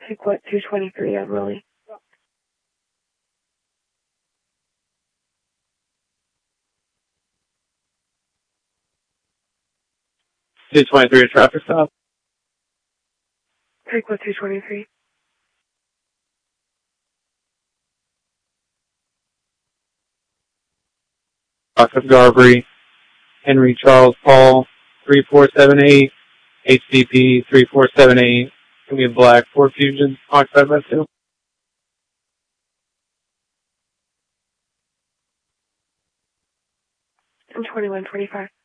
Take what, 223 on Willie. 223 traffic stop. Take what, 223. Joseph Garvery, Henry Charles Paul, 3478, HCP 3478. Can we have black Ford Fusion, occupied by 2? And 2125.